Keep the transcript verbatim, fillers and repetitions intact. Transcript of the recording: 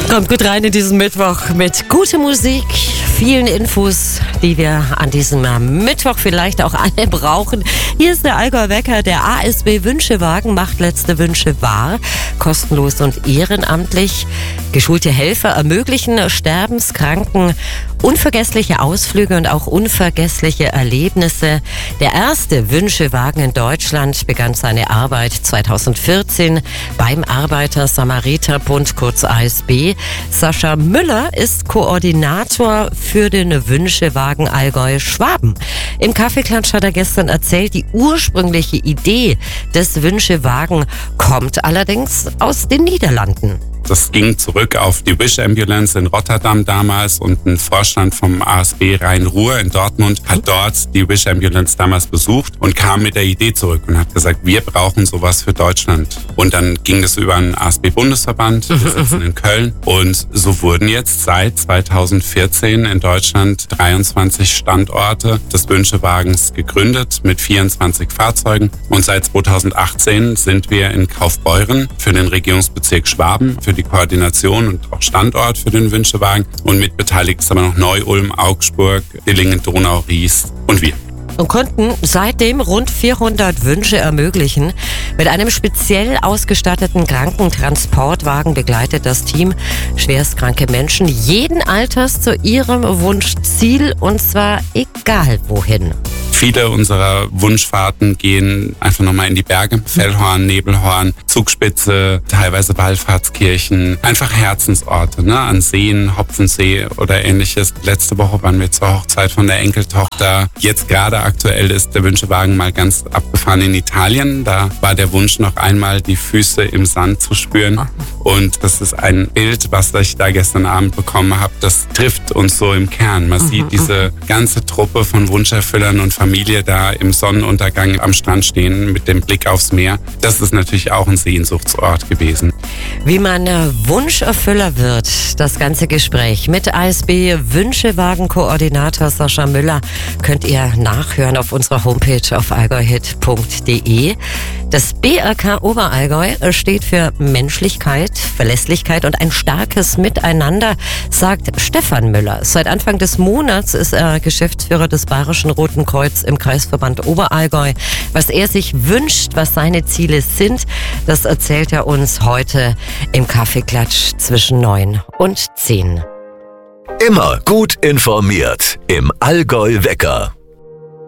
Kommt gut rein in diesen Mittwoch mit guter Musik, vielen Infos, die wir an diesem Mittwoch vielleicht auch alle brauchen. Hier ist der Allgäu Wecker. Der A S B Wünschewagen macht letzte Wünsche wahr, kostenlos und ehrenamtlich. Geschulte Helfer ermöglichen Sterbenskranken unvergessliche Ausflüge und auch unvergessliche Erlebnisse. Der erste Wünschewagen in Deutschland begann seine Arbeit zweitausendvierzehn beim Arbeiter-Samariter-Bund, kurz A S B. Sascha Müller ist Koordinator für den Wünschewagen Allgäu-Schwaben. Im Kaffeeklatsch hat er gestern erzählt, die ursprüngliche Idee des Wünschewagen kommt allerdings aus den Niederlanden. Das ging zurück auf die Wish Ambulance in Rotterdam damals, und ein Vorstand vom A S B Rhein-Ruhr in Dortmund hat dort die Wish Ambulance damals besucht und kam mit der Idee zurück und hat gesagt, wir brauchen sowas für Deutschland. Und dann ging das über einen A S B-Bundesverband, wir sitzen in Köln, und so wurden jetzt seit zweitausendvierzehn in Deutschland dreiundzwanzig Standorte des Wünschewagens gegründet mit vierundzwanzig Fahrzeugen, und seit zweitausendachtzehn sind wir in Kaufbeuren für den Regierungsbezirk Schwaben für die Koordination und auch Standort für den Wünschewagen, und mit beteiligt ist aber noch Neu-Ulm, Augsburg, Dillingen, Donau, Ries und wir. Und konnten seitdem rund vierhundert Wünsche ermöglichen. Mit einem speziell ausgestatteten Krankentransportwagen begleitet das Team schwerstkranke Menschen jeden Alters zu ihrem Wunschziel, und zwar egal wohin. Viele unserer Wunschfahrten gehen einfach nochmal in die Berge. Fellhorn, Nebelhorn, Zugspitze, teilweise Wallfahrtskirchen. Einfach Herzensorte, ne? An Seen, Hopfensee oder ähnliches. Letzte Woche waren wir zur Hochzeit von der Enkeltochter. Jetzt gerade aktuell ist der Wünschewagen mal ganz abgefahren in Italien. Da war der Wunsch, noch einmal die Füße im Sand zu spüren. Und das ist ein Bild, was ich da gestern Abend bekommen habe. Das trifft uns so im Kern. Man sieht diese ganze Truppe von Wunscherfüllern und Familie da im Sonnenuntergang am Strand stehen mit dem Blick aufs Meer. Das ist natürlich auch ein Sehnsuchtsort gewesen. Wie man Wunscherfüller wird, das ganze Gespräch mit A S B Wünschewagen-Koordinator Sascha Müller könnt ihr nachhören auf unserer Homepage auf allgäuhit punkt de. Das B R K Oberallgäu steht für Menschlichkeit, Verlässlichkeit und ein starkes Miteinander, sagt Stefan Müller. Seit Anfang des Monats ist er Geschäftsführer des Bayerischen Roten Kreuz im Kreisverband Oberallgäu. Was er sich wünscht, was seine Ziele sind, das erzählt er uns heute im Kaffeeklatsch zwischen neun und zehn. Immer gut informiert im Allgäu Wecker.